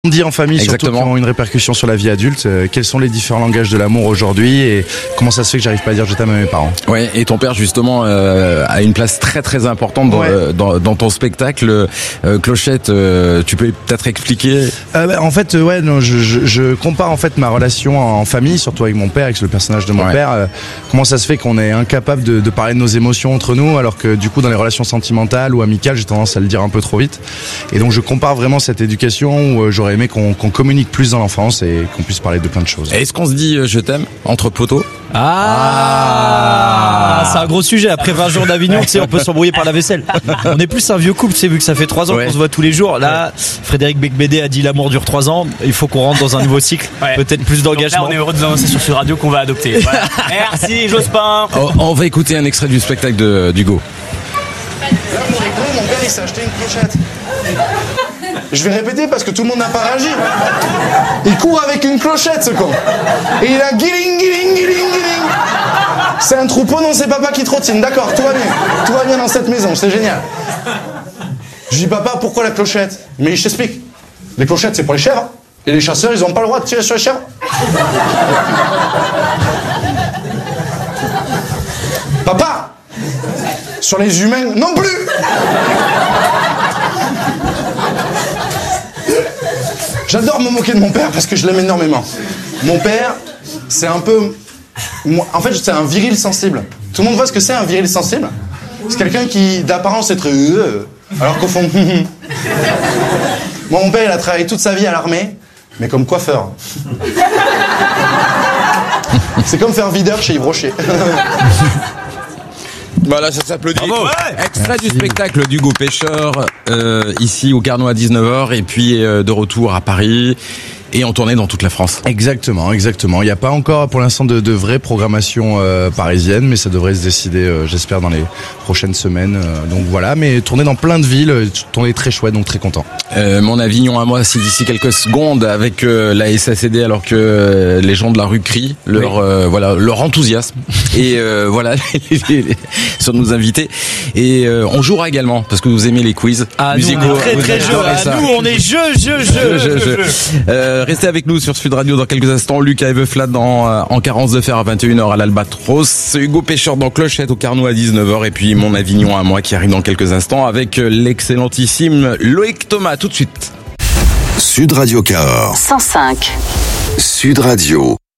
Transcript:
On dit en famille, surtout qui ont une répercussion sur la vie adulte. Quels sont les différents langages de l'amour aujourd'hui et comment ça se fait que j'arrive pas à dire je t'aime à mes parents? Ouais, et ton père justement a une place très très importante dans ton spectacle. Clochette, tu peux peut-être expliquer? En fait, je compare en fait ma relation en famille, surtout avec mon père, avec le personnage de mon père. Comment ça se fait qu'on est incapable de parler de nos émotions entre nous, alors que du coup dans les relations sentimentales ou amicales, j'ai tendance à le dire un peu trop vite. Et donc je compare vraiment cette éducation où j'aurais aimé qu'on communique plus dans l'enfance et qu'on puisse parler de plein de choses. Est-ce qu'on se dit je t'aime entre potos? C'est un gros sujet. Après 20 jours d'Avignon, tu sais, on peut s'embrouiller par la vaisselle. On est plus un vieux couple, tu sais, vu que ça fait 3 ans qu'on se voit tous les jours. Là, Frédéric Becbédé a dit l'amour dure 3 ans. Il faut qu'on rentre dans un nouveau cycle. Peut-être plus d'engagement. Donc là, on est heureux de vous annoncer sur Sud Radio qu'on va adopter. Voilà. Merci Jospin. On va écouter un extrait du spectacle d'Hugo. Là, pour rigoler, mon père il s'est acheté une clochette. Je vais répéter parce que tout le monde n'a pas réagi. Il court avec une clochette, ce con. Et il a guiling, guiling, guiling, guiling. C'est un troupeau, non, c'est papa qui trottine. D'accord, tout va bien. Tout va bien dans cette maison, c'est génial. Je dis, papa, pourquoi la clochette? Mais je t'explique. Les clochettes, c'est pour les chèvres. Et les chasseurs, ils n'ont pas le droit de tirer sur les chèvres. Papa, sur les humains, non plus. J'adore me moquer de mon père parce que je l'aime énormément. Mon père, c'est un peu... En fait, c'est un viril sensible. Tout le monde voit ce que c'est un viril sensible. C'est quelqu'un qui, d'apparence, est très... alors qu'au fond... Moi, mon père, il a travaillé toute sa vie à l'armée, mais comme coiffeur. C'est comme faire videur chez Yves Rocher. Voilà, ça s'applaudit. Extrait du spectacle d'Hugo Pêcheur, ici au Carnot à 19h, et puis de retour à Paris, et en tournée dans toute la France. Exactement. Il n'y a pas encore pour l'instant de vraie programmation parisienne, mais ça devrait se décider, j'espère, dans les prochaines semaines. Donc voilà, mais tourner dans plein de villes, tourner très chouette, donc très content. Mon Avignon à moi, c'est d'ici quelques secondes avec la SACD, alors que les gens de la rue crient leur enthousiasme et sur nos invités. Et on jouera également parce que vous aimez les quiz musicaux. Nous, on est très jeux. Nous, on est jeu. Restez avec nous sur Sud Radio dans quelques instants. Lucas et Veuflat en carence de fer à 21h à l'Albatros. Hugo Pêcheur dans Clochette au Carnot à 19h. Et puis mon Avignon à moi qui arrive dans quelques instants avec l'excellentissime Loïc Thomas. Tout de suite. Sud Radio Cahors 105. Sud Radio.